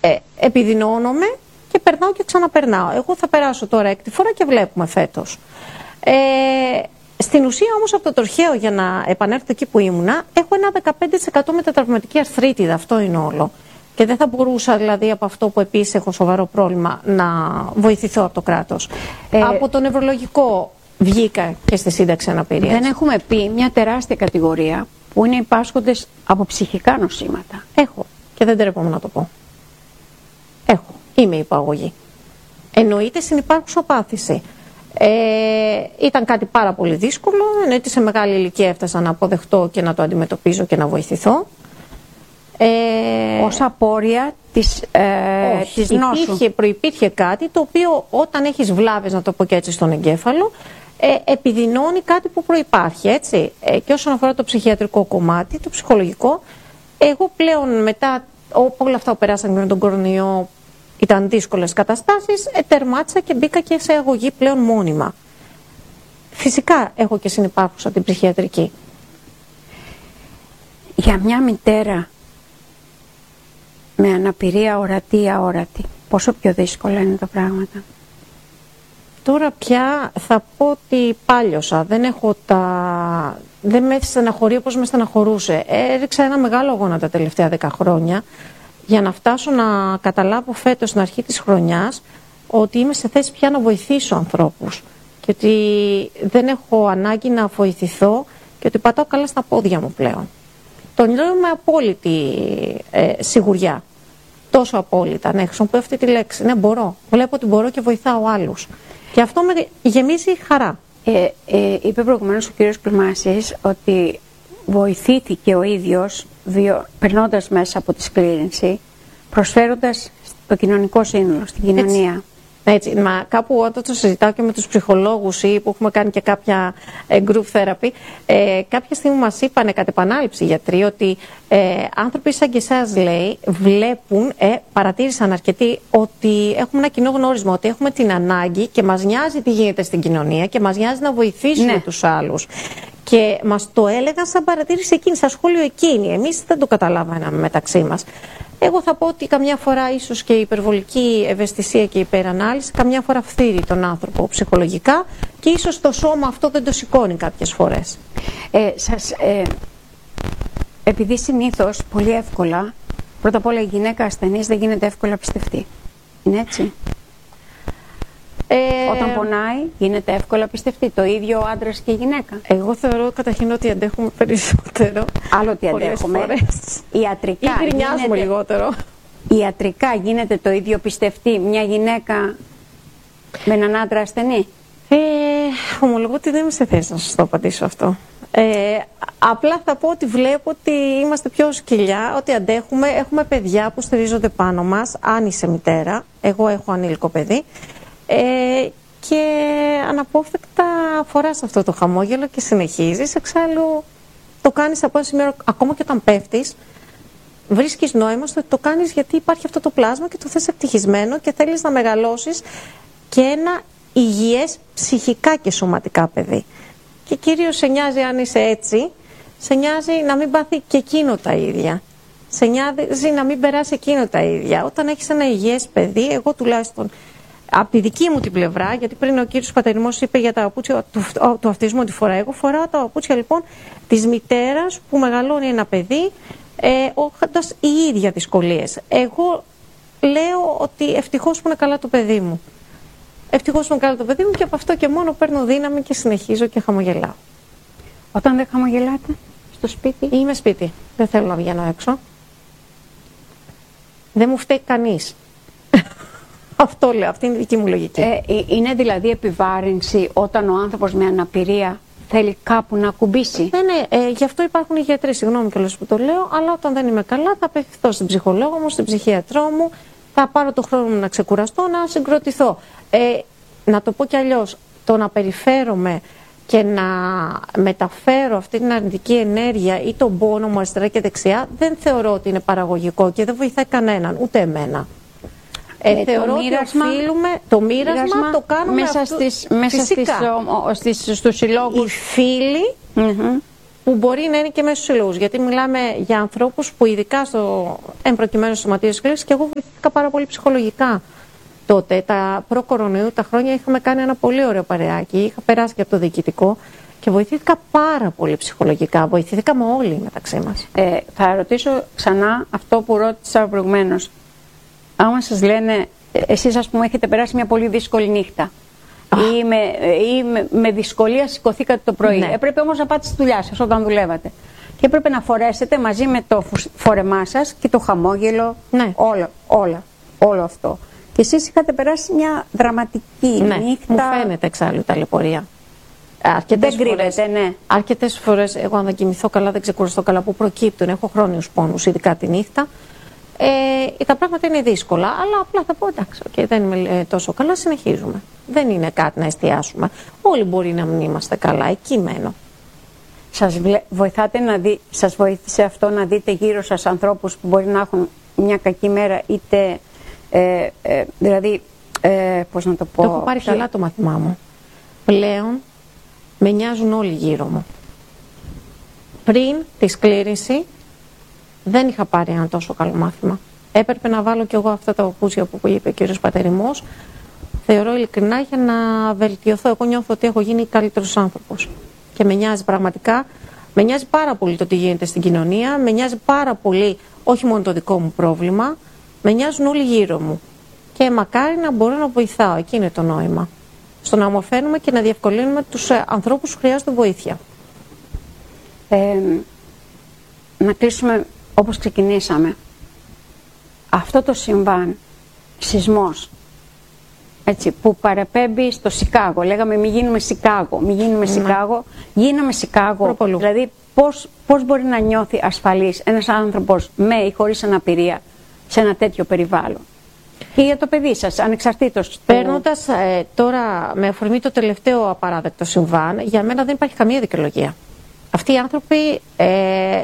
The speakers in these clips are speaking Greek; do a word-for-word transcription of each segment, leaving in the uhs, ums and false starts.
ε, επιδεινώνομαι και περνάω και ξαναπερνάω. Εγώ θα περάσω τώρα έκτη φορά και βλέπουμε φέτος. Ε, στην ουσία όμως από το τροχαίο, για να επανέλθω εκεί που ήμουνα, έχω ένα δεκαπέντε τοις εκατό μετατραυματική αρθρίτιδα, αυτό είναι όλο. Και δεν θα μπορούσα δηλαδή από αυτό που επίσης έχω σοβαρό πρόβλημα να βοηθηθώ από το κράτος. Ε, από το νευρολογικό βγήκα και στη σύνταξη αναπηρίας. Δεν έχουμε πει μια τεράστια κατηγορία που είναι οι πάσχοντες από ψυχικά νοσήματα. Έχω και δεν τρέπομαι να το πω. Έχω. Είμαι υπαγωγή. Εννοείται συνυπάρχουσα πάθηση. Ε, ήταν κάτι πάρα πολύ δύσκολο, εννοείται σε μεγάλη ηλικία έφτασα να αποδεχτώ και να το αντιμετωπίζω και να βοηθηθώ. Ε, Ως απόρρια της, ε, όχι, της νόσου. Υπήρχε, προϋπήρχε κάτι το οποίο όταν έχεις βλάβες, να το πω και έτσι, στον εγκέφαλο, ε, επιδεινώνει κάτι που προϋπάρχει, έτσι. Ε, και όσον αφορά το ψυχιατρικό κομμάτι, το ψυχολογικό, εγώ πλέον μετά όλα αυτά που περάσαν με τον κορονοϊό, ήταν δύσκολες καταστάσεις, ε, τερμάτισα και μπήκα και σε αγωγή πλέον μόνιμα. Φυσικά έχω και συνυπάρχουσα την ψυχιατρική. Για μια μητέρα με αναπηρία ορατή ή αόρατη, πόσο πιο δύσκολα είναι τα πράγματα? Τώρα πια θα πω ότι πάλιωσα, δεν έχω τα... δεν με στεναχωρεί όπως με στεναχωρούσε. Έριξα ένα μεγάλο αγώνα τα τελευταία δέκα χρόνια για να φτάσω να καταλάβω φέτος στην αρχή της χρονιάς ότι είμαι σε θέση πια να βοηθήσω ανθρώπους και ότι δεν έχω ανάγκη να βοηθηθώ και ότι πατάω καλά στα πόδια μου πλέον. Το λέω με απόλυτη ε, σιγουριά. Τόσο απόλυτα, ναι, χρησιμοποιώ αυτή τη λέξη. Ναι, μπορώ. Βλέπω ότι μπορώ και βοηθάω άλλους. Και αυτό με γεμίζει χαρά. Ε, ε, είπε προηγουμένως ο κύριος Κλουμάσης ότι βοηθήθηκε ο ίδιος, βιο, περνώντας μέσα από τη σκλήρυνση, προσφέροντας το κοινωνικό σύνολο, στην κοινωνία. Έτσι. Έτσι, μα κάπου όταν το συζητάω και με τους ψυχολόγους ή που έχουμε κάνει και κάποια ε, group therapy, ε, κάποια στιγμή μας είπανε κατ' επανάληψη γιατροί ότι ε, άνθρωποι σαν και εσάς, λέει, βλέπουν, ε, παρατήρησαν αρκετοί ότι έχουμε ένα κοινό γνώρισμα, ότι έχουμε την ανάγκη και μας νοιάζει τι γίνεται στην κοινωνία και μας νοιάζει να βοηθήσουμε ναι. τους άλλους. Και μας το έλεγαν σαν παρατήρηση εκείνη, σαν σχόλιο εκείνη. Εμείς δεν το καταλάβαμε μεταξύ μας. Εγώ θα πω ότι καμιά φορά ίσως και η υπερβολική ευαισθησία και η υπερανάλυση καμιά φορά φθείρει τον άνθρωπο ψυχολογικά και ίσως το σώμα αυτό δεν το σηκώνει κάποιες φορές. Ε, σας, ε, επειδή συνήθως πολύ εύκολα, πρώτα απ' όλα η γυναίκα ασθενής δεν γίνεται εύκολα πιστευτή. Είναι έτσι? Ε, Όταν πονάει γίνεται εύκολα πιστευτή. Το ίδιο ο άντρας και η γυναίκα. Εγώ θεωρώ καταρχήν ότι αντέχουμε περισσότερο. Άλλο ότι αντέχουμε. Ιατρικά ή γκρινιάζουμε γίνεται... λιγότερο. Ιατρικά γίνεται το ίδιο πιστευτή μια γυναίκα με έναν άντρα ασθενή? Ε, ομολογώ ότι δεν είμαι σε θέση να σας το απαντήσω αυτό. Ε, απλά θα πω ότι βλέπω ότι είμαστε πιο σκυλιά, ότι αντέχουμε. Έχουμε παιδιά που στηρίζονται πάνω μας. Αν είσαι μητέρα, εγώ έχω ανήλικο παιδί. Ε, και αναπόφευκτα φοράς αυτό το χαμόγελο και συνεχίζεις. Εξάλλου το κάνεις από ένα σημείο, ακόμα και όταν πέφτεις, βρίσκεις νόημα στο ότι το κάνεις γιατί υπάρχει αυτό το πλάσμα και το θες ευτυχισμένο και θέλεις να μεγαλώσεις και ένα υγιές ψυχικά και σωματικά παιδί. Και κυρίως σε νοιάζει, αν είσαι έτσι, σε νοιάζει να μην πάθει και εκείνο τα ίδια. Σε νοιάζει να μην περάσει εκείνο τα ίδια. Όταν έχεις ένα υγιές παιδί, εγώ τουλάχιστον από τη δική μου την πλευρά, γιατί πριν ο κύριος Πατερημός είπε για τα παπούτσια του, του αυτισμού ότι φοράει. Εγώ φοράω τα παπούτσια λοιπόν της μητέρας που μεγαλώνει ένα παιδί, ε, έχοντας οι ίδια δυσκολίες. Εγώ λέω ότι ευτυχώς που είναι καλά το παιδί μου. Ευτυχώς που είναι καλά το παιδί μου και από αυτό και μόνο παίρνω δύναμη και συνεχίζω και χαμογελάω. Όταν δεν χαμογελάτε στο σπίτι? Είμαι σπίτι. Δεν θέλω να βγαίνω έξω. Δεν μου φταίει κανείς. Αυτό λέω, αυτή είναι η δική μου λογική. Ε, είναι δηλαδή επιβάρυνση όταν ο άνθρωπος με αναπηρία θέλει κάπου να ακουμπήσει? Ναι, ναι, ε, γι' αυτό υπάρχουν οι γιατροί, συγγνώμη κιόλας που το λέω, αλλά όταν δεν είμαι καλά θα απευθυνθώ στην ψυχολόγο μου, στην ψυχίατρό μου, θα πάρω το χρόνο μου να ξεκουραστώ, να συγκροτηθώ. Ε, να το πω κι αλλιώς, το να περιφέρομαι και να μεταφέρω αυτή την αρνητική ενέργεια ή τον πόνο μου αριστερά και δεξιά, δεν θεωρώ ότι είναι παραγωγικό και δεν βοηθάει κανέναν, ούτε εμένα. Ε, ε, θεωρώ το μοίρασμα, ότι οφείλουμε, το μοίρασμα, μοίρασμα το κάνουμε μέσα, αυτού, στις, μέσα στις, ο, στις, στους συλλόγους. Οι φίλοι, mm-hmm. που μπορεί να είναι και μέσα στους συλλόγους. Γιατί μιλάμε για ανθρώπους που ειδικά στο εμπροκειμένο σωματείο της Εκκλησίας, και εγώ βοηθήθηκα πάρα πολύ ψυχολογικά τότε. Τα προ-κορονοϊού τα χρόνια είχαμε κάνει ένα πολύ ωραίο παρεάκι, είχα περάσει και από το διοικητικό και βοηθήθηκα πάρα πολύ ψυχολογικά. Βοηθήθηκαμε όλοι μεταξύ μας. Ε, θα ρωτήσω ξανά αυτό που ρώτησα προηγουμένως. Άμα σας λένε, εσείς ας πούμε έχετε περάσει μια πολύ δύσκολη νύχτα ή, με, ή με, με δυσκολία σηκωθήκατε το πρωί, ναι. έπρεπε όμως να πάτε στη δουλειά σας όταν δουλεύατε και έπρεπε να φορέσετε μαζί με το φόρεμά σας και το χαμόγελο, ναι. όλο, όλα, όλο αυτό. Και εσείς είχατε περάσει μια δραματική ναι. νύχτα. Μου φαίνεται εξάλλου ταλαιπωρία. Αρκετές δεν κρύβεται, φορές, ναι. Αρκετές φορές, εγώ αν δεν κοιμηθώ καλά, δεν ξεκουραστώ καλά, που προκύπτουν, έχω χρόνιους πόνους, ειδικά τη νύχτα. Ε, τα πράγματα είναι δύσκολα, αλλά απλά θα πω εντάξει, okay, δεν είμαι ε, τόσο καλά, συνεχίζουμε. Δεν είναι κάτι να εστιάσουμε. Όλοι μπορεί να μην είμαστε καλά, εκεί μένω. Σας βοηθάτε να δει, σας βοήθησε αυτό να δείτε γύρω σας ανθρώπους που μπορεί να έχουν μια κακή μέρα, είτε ε, ε, δηλαδή, ε, πώς να το πω. Το έχω πάρει χαλά το μάθημά μου. Πλέον με νοιάζουν όλοι γύρω μου. Πριν τη σκλήρυνση δεν είχα πάρει ένα τόσο καλό μάθημα. Έπρεπε να βάλω κι εγώ αυτά τα οπούσια που είπε ο κύριος Πατερημός. Θεωρώ ειλικρινά για να βελτιωθώ. Εγώ νιώθω ότι έχω γίνει καλύτερος άνθρωπος. Και με νοιάζει πραγματικά, με νοιάζει πάρα πολύ το τι γίνεται στην κοινωνία, με νοιάζει πάρα πολύ όχι μόνο το δικό μου πρόβλημα, με νοιάζουν όλοι γύρω μου. Και μακάρι να μπορώ να βοηθάω. Εκεί είναι το νόημα. Στο να ομορφαίνουμε και να διευκολύνουμε τους ανθρώπους που χρειάζονται βοήθεια. Ε, να κλείσουμε όπως ξεκινήσαμε. Αυτό το συμβάν, σεισμός, έτσι, που παραπέμπει στο Σικάγο. Λέγαμε μην γίνουμε Σικάγο, μην γίνουμε mm. Σικάγο. Γίναμε Σικάγο. Προπολού. Δηλαδή πώς, πώς μπορεί να νιώθει ασφαλής ένας άνθρωπος με ή χωρίς αναπηρία σε ένα τέτοιο περιβάλλον. Και για το παιδί σας, ανεξαρτήτως. Παίρνοντας ε, τώρα με αφορμή το τελευταίο απαράδεκτο συμβάν, για μένα δεν υπάρχει καμία δικαιολογία. Αυτοί οι άνθρωποι ε,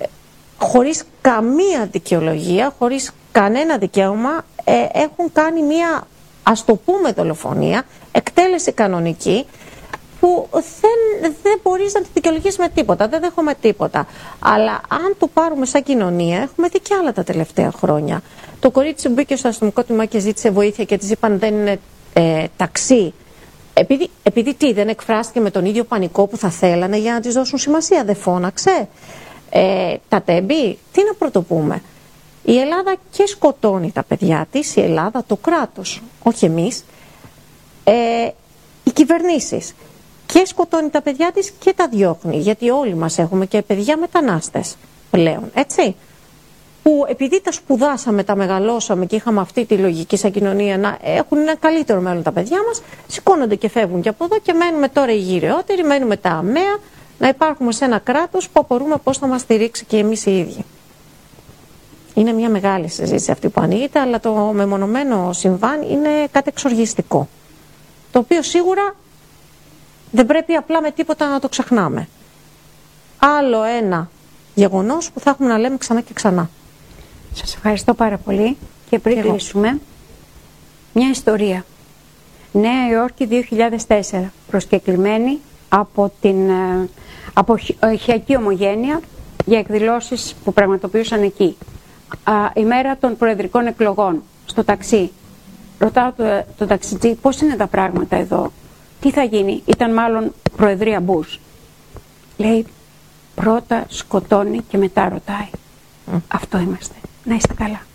χωρίς καμία δικαιολογία, χωρίς κανένα δικαίωμα, ε, έχουν κάνει μία, ας το πούμε, δολοφονία, εκτέλεση κανονική, που δεν, δεν μπορείς να τη δικαιολογήσεις με τίποτα, δεν δέχομαι τίποτα. Αλλά αν το πάρουμε σαν κοινωνία, έχουμε δει και άλλα τα τελευταία χρόνια. Το κορίτσι που μπήκε στο αστυνομικό τμήμα και ζήτησε βοήθεια και της είπαν δεν είναι ε, ταξί. Επειδή, επειδή τι, δεν εκφράστηκε με τον ίδιο πανικό που θα θέλανε για να της δώσουν σημασία, δεν φώναξε. Ε, τα τέμπη, τι να πρωτοπούμε. Η Ελλάδα και σκοτώνει τα παιδιά της, η Ελλάδα, το κράτος, όχι εμείς, ε, οι κυβερνήσεις. Και σκοτώνει τα παιδιά της και τα διώχνει, γιατί όλοι μας έχουμε και παιδιά μετανάστες πλέον, έτσι. Που επειδή τα σπουδάσαμε, τα μεγαλώσαμε και είχαμε αυτή τη λογική σαν κοινωνία να έχουν ένα καλύτερο μέλλον τα παιδιά μας, σηκώνονται και φεύγουν και από εδώ και μένουμε τώρα οι γυρεότεροι, μένουμε τα αμαία, να υπάρχουμε σε ένα κράτος που απορούμε πώς θα μας στηρίξει και εμείς οι ίδιοι. Είναι μια μεγάλη συζήτηση αυτή που ανοίγεται, αλλά το μεμονωμένο συμβάν είναι κάτι εξοργιστικό. Το οποίο σίγουρα δεν πρέπει απλά με τίποτα να το ξεχνάμε. Άλλο ένα γεγονός που θα έχουμε να λέμε ξανά και ξανά. Σας ευχαριστώ πάρα πολύ και πριν κλείσουμε, μια ιστορία. Νέα Υόρκη δύο χιλιάδες τέσσερα, προσκεκλημένη από την Αποχιακή Ομογένεια για εκδηλώσεις που πραγματοποιούσαν εκεί. Α, η μέρα των προεδρικών εκλογών, στο ταξί. Ρωτάω το, το ταξιτζή πώς είναι τα πράγματα εδώ, τι θα γίνει, ήταν μάλλον προεδρία Μπούς. Λέει πρώτα σκοτώνει και μετά ρωτάει. Mm. Αυτό είμαστε. Να είστε καλά.